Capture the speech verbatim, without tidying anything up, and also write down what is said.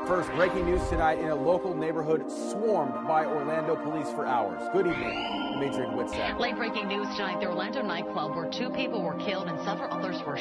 First, breaking news tonight in a local neighborhood swarmed by Orlando police for hours. Good evening, Adrian Whitsack. Late breaking news tonight, the Orlando nightclub where two people were killed and several others were